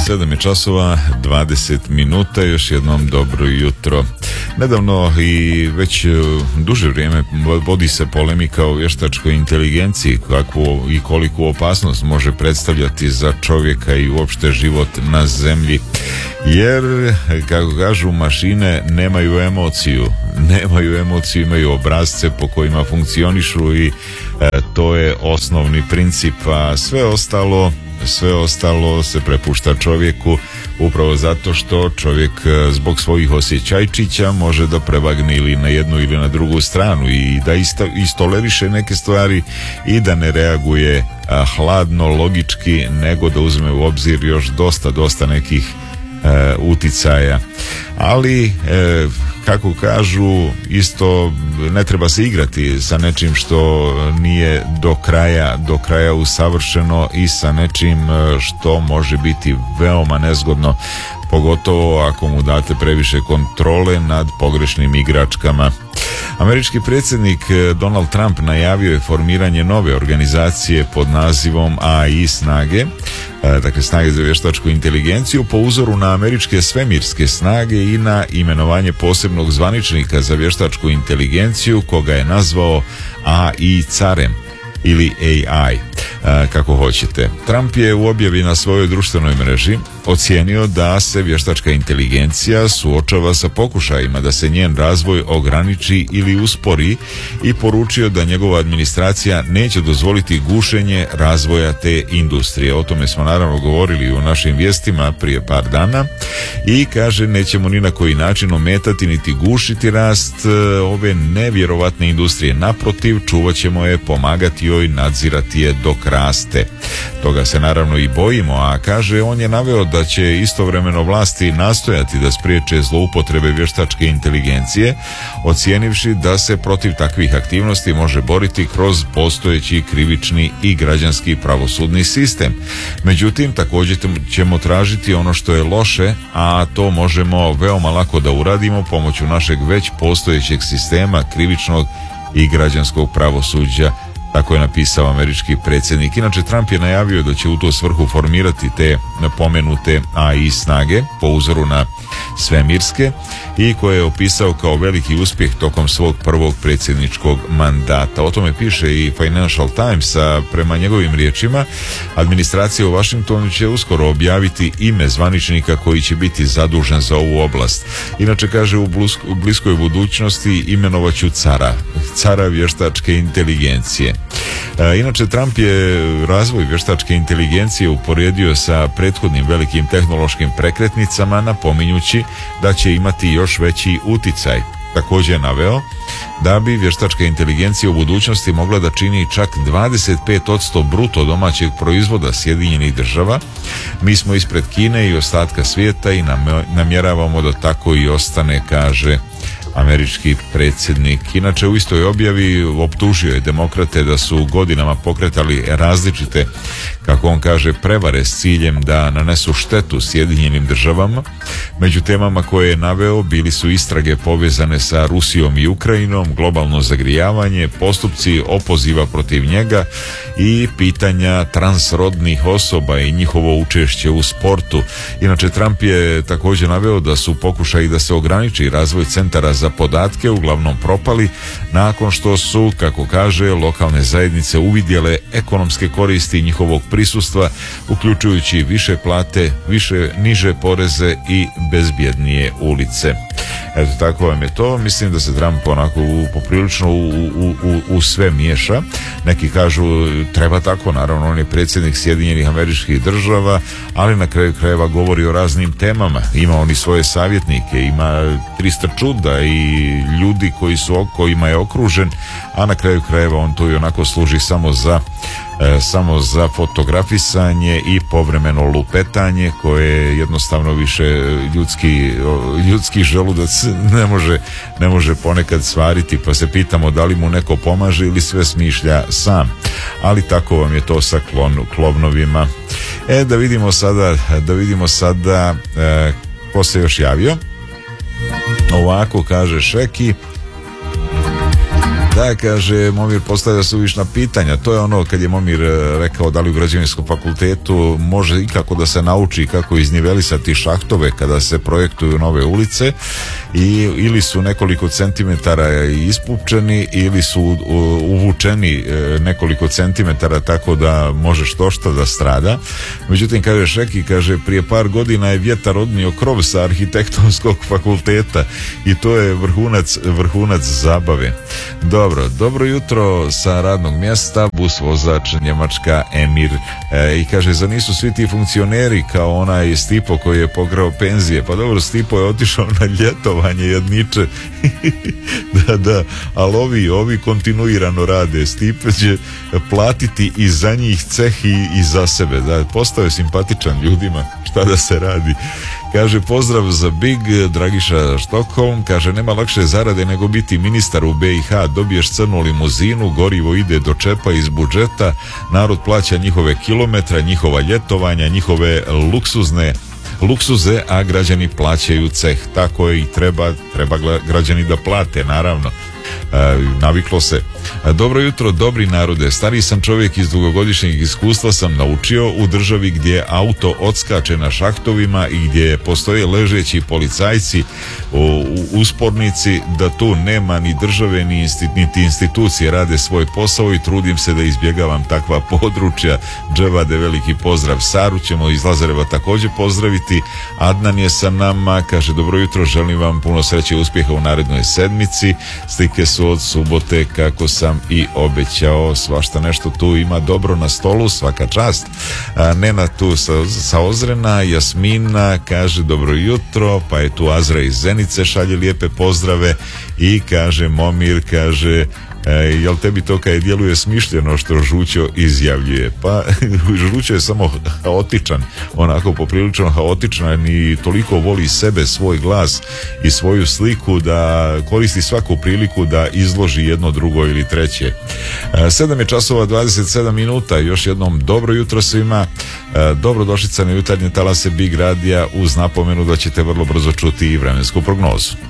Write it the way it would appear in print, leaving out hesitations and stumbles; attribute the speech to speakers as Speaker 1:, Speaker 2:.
Speaker 1: 7 je časova, 20 minuta, još jednom dobro jutro. Nedavno i već duže vrijeme vodi se polemika o vještačkoj inteligenciji, kakvu i koliku opasnost može predstavljati za čovjeka i uopšte život na zemlji. Jer, kako kažu, mašine nemaju emociju, imaju obrazce po kojima funkcionišu i to je osnovni princip, a sve ostalo se prepušta čovjeku, upravo zato što čovjek zbog svojih osjećajčića može da prevagne ili na jednu ili na drugu stranu i da istoleriše neke stvari i da ne reaguje hladno, logički, nego da uzme u obzir još dosta nekih uticaja. Ali kako kažu, isto ne treba se igrati sa nečim što nije do kraja usavršeno i sa nečim što može biti veoma nezgodno, pogotovo ako mu date previše kontrole nad pogrešnim igračkama. Američki predsjednik Donald Trump najavio je formiranje nove organizacije pod nazivom AI snage, dakle snage za vještačku inteligenciju, po uzoru na američke svemirske snage i na imenovanje posebnog zvaničnika za vještačku inteligenciju, koga je nazvao AI carem ili AI, kako hoćete. Trump je u objavi na svojoj društvenoj mreži ocijenio da se vještačka inteligencija suočava sa pokušajima da se njen razvoj ograniči ili uspori i poručio da njegova administracija neće dozvoliti gušenje razvoja te industrije. O tome smo naravno govorili u našim vijestima prije par dana i kaže, nećemo ni na koji način ometati niti gušiti rast ove nevjerovatne industrije. Naprotiv, čuvat ćemo je, pomagati joj, nadzirati je dok raste. Toga se naravno i bojimo, a kaže, on je naveo da će istovremeno vlasti nastojati da spriječe zloupotrebe vještačke inteligencije, ocijenivši da se protiv takvih aktivnosti može boriti kroz postojeći krivični i građanski pravosudni sistem. Međutim, također ćemo tražiti ono što je loše, a to možemo veoma lako da uradimo pomoću našeg već postojećeg sistema krivičnog i građanskog pravosuđa. Tako je napisao američki predsjednik. Inače, Trump je najavio da će u tu svrhu formirati te pomenute AI snage po uzoru na svemirske i koje je opisao kao veliki uspjeh tokom svog prvog predsjedničkog mandata. O tome piše i Financial Times, a prema njegovim riječima administracija u Washingtonu će uskoro objaviti ime zvaničnika koji će biti zadužen za ovu oblast. Inače, kaže, u bliskoj budućnosti imenovaću cara vještačke inteligencije. Inače, Trump je razvoj vještačke inteligencije uporedio sa prethodnim velikim tehnološkim prekretnicama, napominjući da će imati još veći uticaj. Također je naveo da bi vještačka inteligencija u budućnosti mogla da čini čak 25% bruto domaćeg proizvoda Sjedinjenih Država. Mi smo ispred Kine i ostatka svijeta i namjeravamo da tako i ostane, kaže američki predsjednik. Inače, u istoj objavi optužio je demokrate da su godinama pokretali različite, kako on kaže, prevare s ciljem da nanesu štetu Sjedinjenim Državama. Među temama koje je naveo bili su istrage povezane sa Rusijom i Ukrajinom, globalno zagrijavanje, postupci opoziva protiv njega i pitanja transrodnih osoba i njihovo učešće u sportu. Inače, Trump je također naveo da su pokušaji da se ograniči razvoj centara za podatke uglavnom propali nakon što su, kako kaže, lokalne zajednice uvidjele ekonomske koristi njihovog prisustva, uključujući više plate, niže poreze i bezbjednije ulice. Eto, tako vam je to. Mislim da se Trump onako poprilično u sve miješa. Neki kažu treba tako, naravno on je predsjednik Sjedinjenih Američkih Država, ali na kraju krajeva govori o raznim temama. Ima on i svoje savjetnike, ima 300 čuda i ljudi kojima je okružen, a na kraju krajeva on tu i onako služi samo za fotografisanje i povremeno lupetanje koje jednostavno više ljudski želudac ne može ponekad svariti, pa se pitamo da li mu neko pomaže ili sve smišlja sam. Ali tako vam je to sa klovnovima. Da vidimo sada ko se još javio. Ovako kaže Šeki. Da, kaže, Momir postavlja suvišna pitanja. To je ono kad je Momir rekao da li u građevinskom fakultetu može ikako da se nauči kako iznivelisati šahtove kada se projektuju nove ulice, ili su nekoliko centimetara ispupčeni ili su uvučeni nekoliko centimetara tako da može štošta da strada. Međutim, kaže Šeki, kaže, prije par godina je vjetar odnio krov sa arhitektonskog fakulteta i to je vrhunac zabave. Dobro jutro sa radnog mjesta, bus vozač Njemačka Emir. I kaže, za nisu svi ti funkcioneri kao onaj Stipo koji je pokrao penzije. Pa dobro, Stipo je otišao na ljetovanje jedniče. da, ali ovi kontinuirano rade. Stipe će platiti i za njih ceh i za sebe. Da, postao je simpatičan ljudima, šta da se radi. Kaže, pozdrav za Big, Dragiša Štokholm. Kaže, nema lakše zarade nego biti ministar u BiH. Dobiješ crnu limuzinu, gorivo ide do čepa iz budžeta, narod plaća njihove kilometre, njihova ljetovanja, njihove luksuze, a građani plaćaju ceh. Tako je i treba građani da plate, naravno. Naviklo se. Dobro jutro, dobri narode. Stariji sam čovjek, iz dugogodišnjeg iskustva sam naučio u državi gdje auto odskače na šahtovima i gdje postoje ležeći policajci uspornici, da tu nema ni države niti institucije, rade svoj posao i trudim se da izbjegavam takva područja. Dževade, veliki pozdrav. Saru ćemo iz Lazareva također pozdraviti. Adnan je sa nama, kaže, dobro jutro, želim vam puno sreće i uspjeha u narednoj sedmici. Slike su od subote, kako sam i obećao. Svašta nešto tu ima dobro na stolu, svaka čast. Nena tu sa Ozrena. Jasmina kaže, dobro jutro. Pa je tu Azra iz Zenice, šalje lijepe pozdrave. I kaže Momir, kaže, jel tebi to kaj djeluje smišljeno što Žućo izjavljuje? Pa Žućo je samo haotičan, onako poprilično haotičan i toliko voli sebe, svoj glas i svoju sliku da koristi svaku priliku da izloži jedno, drugo ili treće. 7 je časova 27 minuta. Još jednom dobro jutro svima. Dobrodošlica na jutarnje talase Big Radija, uz napomenu da ćete vrlo brzo čuti i vremensku prognozu.